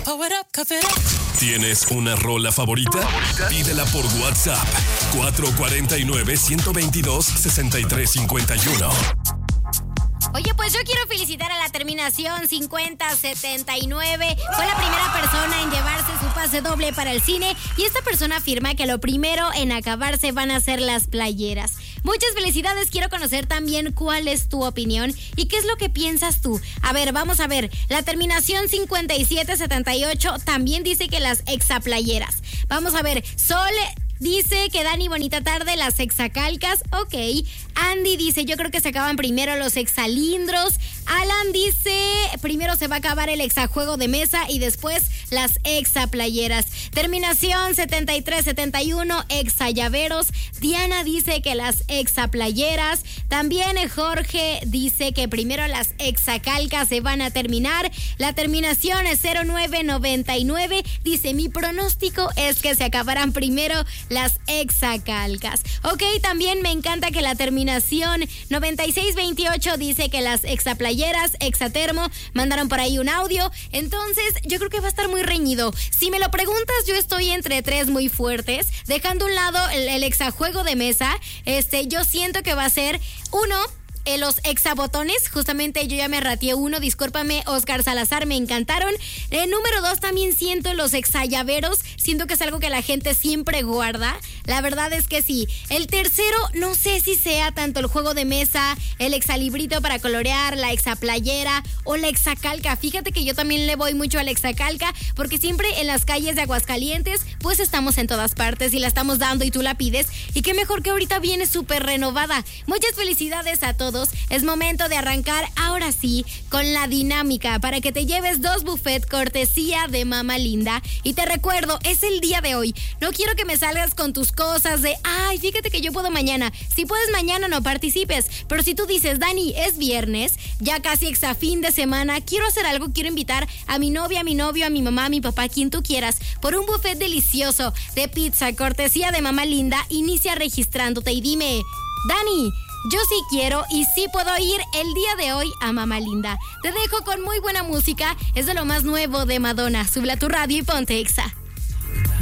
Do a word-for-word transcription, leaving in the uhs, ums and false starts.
¿Tienes una rola favorita? ¿Favorita? Pídela por WhatsApp. cuatro cuatro nueve, uno dos dos, seis tres cinco uno. Oye, pues yo quiero felicitar a la terminación cincuenta setenta y nueve. Fue la primera persona en llevarse su pase doble para el cine y esta persona afirma que lo primero en acabarse van a ser las playeras. Muchas felicidades, quiero conocer también cuál es tu opinión y qué es lo que piensas tú. A ver, vamos a ver, la terminación cincuenta y siete setenta y ocho también dice que las exaplayeras. Vamos a ver, Sol... dice que Dani, bonita tarde, las hexacalcas, ok. Andy dice, yo creo que se acaban primero los hexalindros. Alan dice, primero se va a acabar el hexajuego de mesa y después las hexaplayeras. Terminación setenta y tres setenta y uno, hexallaveros. Diana dice que las hexaplayeras. También Jorge dice que primero las hexacalcas se van a terminar. La terminación es cero nueve noventa y nueve. Dice, mi pronóstico es que se acabarán primero las hexacalcas. Ok, también me encanta que la terminación noventa y seis veintiocho dice que las hexaplayeras, hexatermo, mandaron por ahí un audio. Entonces, yo creo que va a estar muy reñido. Si me lo preguntas, yo estoy entre tres muy fuertes. Dejando a un lado el, el hexajuego de mesa, este, yo siento que va a ser uno... Eh, los hexabotones, justamente yo ya me rateé uno, discúlpame Oscar Salazar, me encantaron. Eh, número dos, también siento los hexallaveros, siento que es algo que la gente siempre guarda, la verdad es que sí. El tercero, no sé si sea tanto el juego de mesa, el hexalibrito para colorear, la hexaplayera o la hexacalca. Fíjate que yo también le voy mucho a la hexacalca, porque siempre en las calles de Aguascalientes, pues estamos en todas partes y la estamos dando y tú la pides, y qué mejor que ahorita viene súper renovada. Muchas felicidades a todos. Es momento de arrancar ahora sí con la dinámica para que te lleves dos buffet cortesía de Mama Linda. Y te recuerdo, es el día de hoy. No quiero que me salgas con tus cosas de, ay, fíjate que yo puedo mañana. Si puedes mañana, no participes. Pero si tú dices, Dani, es viernes, ya casi exa fin de semana, quiero hacer algo, quiero invitar a mi novia, a mi novio, a mi mamá, a mi papá, quien tú quieras, por un buffet delicioso de pizza cortesía de Mama Linda, inicia registrándote y dime, Dani, yo sí quiero y sí puedo ir el día de hoy a Mama Linda. Te dejo con muy buena música, es de lo más nuevo de Madonna. Sube a tu radio y ponte Exa.